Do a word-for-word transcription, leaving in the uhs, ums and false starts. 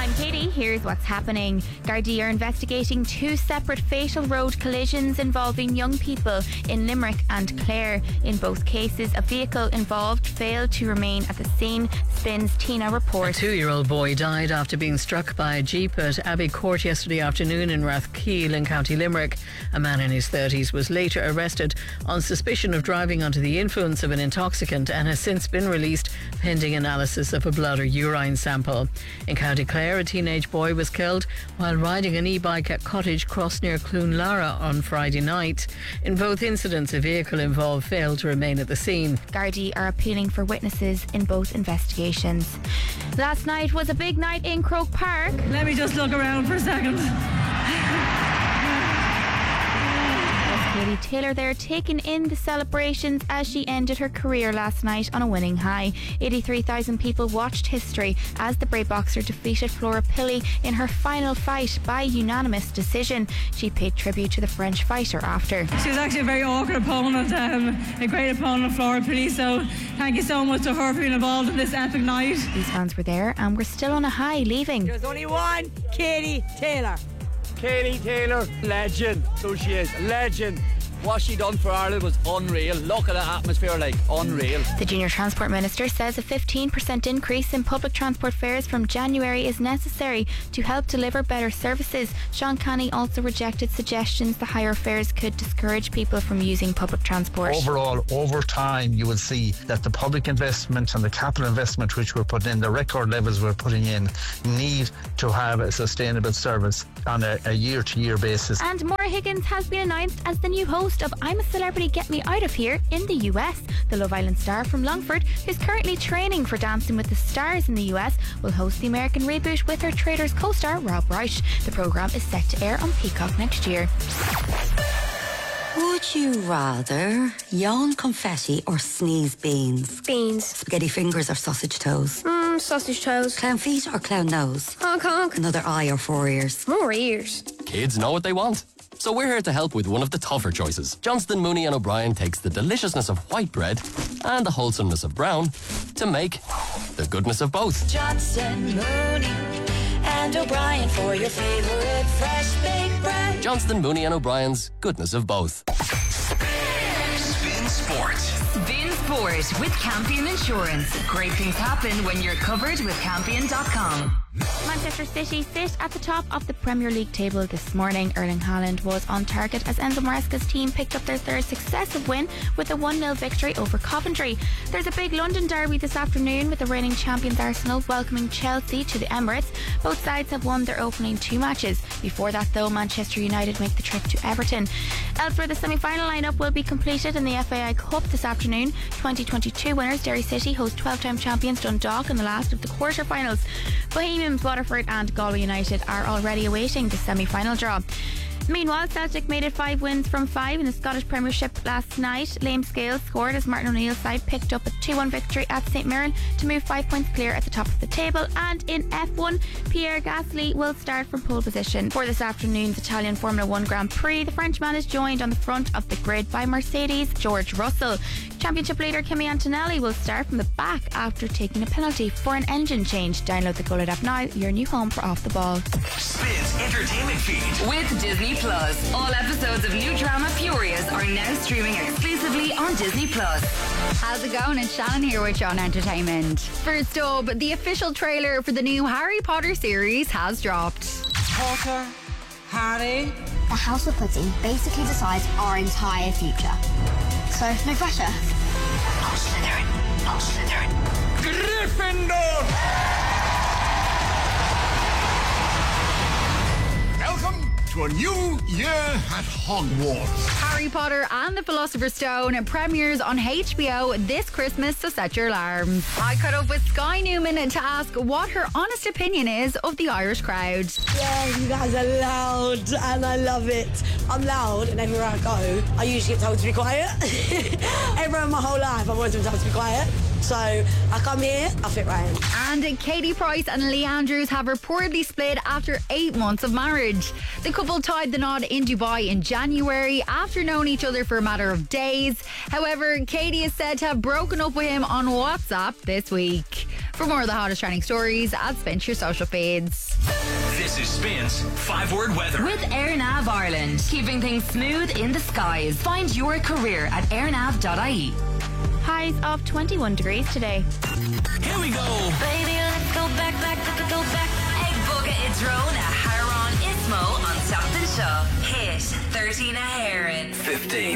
I'm Katie. Here's what's happening. Gardaí are investigating two separate fatal road collisions involving young people in Limerick and Clare. In both cases, a vehicle involved failed to remain at the scene, Spin's Tina report. A two-year-old boy died after being struck by a jeep at Abbey Court yesterday afternoon in Rathkeil in County Limerick. A man in his thirties was later arrested on suspicion of driving under the influence of an intoxicant and has since been released pending analysis of a blood or urine sample. In County Clare, a teenage boy was killed while riding an e-bike at Cottage Cross near Cloonlara on Friday night. In both incidents, a vehicle involved failed to remain at the scene. Gardaí are appealing for witnesses in both investigations. Last night was a big night in Croke Park. Let me just look around for a second. Katie Taylor there taking in the celebrations as she ended her career last night on a winning high. eighty-three thousand people watched history as the Bray boxer defeated Flora Pilley in her final fight by unanimous decision. She paid tribute to the French fighter after. She was actually a very awkward opponent, um, a great opponent, Flora Pilley, so thank you so much to her for being involved in this epic night. These fans were there and were still on a high leaving. There's only one Katie Taylor. Katie Taylor, legend. So she is, legend. What she done for Ireland was unreal. Look at the atmosphere, like, unreal. The Junior Transport Minister says a fifteen percent increase in public transport fares from January is necessary to help deliver better services. Sean Canny also rejected suggestions the higher fares could discourage people from using public transport. Overall, over time, you will see that the public investment and the capital investment which we're putting in, the record levels we're putting in, need to have a sustainable service on a, a year-to-year basis. And Maura Higgins has been announced as the new host of I'm a Celebrity, Get Me Out of Here in the U S. The Love Island star from Longford, who's currently training for Dancing with the Stars in the U S, will host the American reboot with her Traitors co-star Rob Wright. The programme is set to air on Peacock next year. Would you rather yawn confetti or sneeze beans? Beans. Spaghetti fingers or sausage toes? Mmm, sausage toes. Clown feet or clown nose? Honk honk. Another eye or four ears? More ears. Kids know what they want. So we're here to help with one of the tougher choices. Johnston, Mooney and O'Brien takes the deliciousness of white bread and the wholesomeness of brown to make the goodness of both. Johnston, Mooney and O'Brien for your favourite fresh baked bread. Johnston, Mooney and O'Brien's goodness of both. Spin Sport. Spin Sport with Campion Insurance. Great things happen when you're covered with Campion dot com. Manchester City sit at the top of the Premier League table this morning. Erling Haaland was on target as Enzo Maresca's team picked up their third successive win with a one nil victory over Coventry. There's a big London derby this afternoon with the reigning champions Arsenal welcoming Chelsea to the Emirates. Both sides have won their opening two matches. Before that though, Manchester United make the trip to Everton. Elsewhere, the semi-final lineup will be completed in the F A I Cup this afternoon. twenty twenty-two winners Derry City host twelve-time champions Dundalk in the last of the quarter-finals. Bohemians, Waterford and Galway United are already awaiting the semi-final draw. Meanwhile, Celtic made it five wins from five in the Scottish Premiership last night. Liam Scales scored as Martin O'Neill's side picked up a two one victory at St Mirren to move five points clear at the top of the table. And in F one, Pierre Gasly will start from pole position for this afternoon's Italian Formula One Grand Prix. The Frenchman is joined on the front of the grid by Mercedes' George Russell. Championship leader Kimi Antonelli will start from the back after taking a penalty for an engine change. Download the Gullet app now, your new home for Off the Ball. Spins Entertainment Feed with Disney Plus. All episodes of new drama Furious are now streaming exclusively on Disney Plus. How's it going? It's Shannon here with Sean Entertainment. First up, the official trailer for the new Harry Potter series has dropped. Potter, Harry. The House of Pudding basically decides our entire future. So, no pressure. No Slytherin. No Slytherin. Gryffindor! Welcome to a new year at Hogwarts. Harry Potter and the Philosopher's Stone premieres on H B O this Christmas, so set your alarms. I caught up with Sky Newman to ask what her honest opinion is of the Irish crowd. Yeah, you guys are loud and I love it. I'm loud and everywhere I go, I usually get told to be quiet. Everywhere in my whole life, I've always been told to be quiet. So I come here, I fit right in. And Katie Price and Lee Andrews have reportedly split after eight months of marriage. The couple tied the knot in Dubai in January after knowing each other for a matter of days. However, Katie is said to have broken up with him on WhatsApp this week. For more of the hottest trending stories, add Spin to your social feeds. This is Spin's five-word weather. With AirNav Ireland, keeping things smooth in the skies. Find your career at airnav dot I E. Highs of twenty-one degrees today. Here we go. Baby, let's go back, back, back, go back. Egg Boga Idrone, a Haron Ismo on Something Show. Hit thirteen a Heron. fifteen.